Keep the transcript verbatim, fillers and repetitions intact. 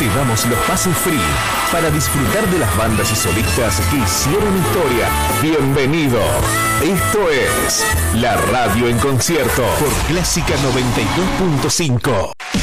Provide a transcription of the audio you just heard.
te damos los pases free para disfrutar de las bandas y solistas que hicieron historia. Bienvenido. Esto es La Radio en Concierto por Clásica noventa y dos punto cinco.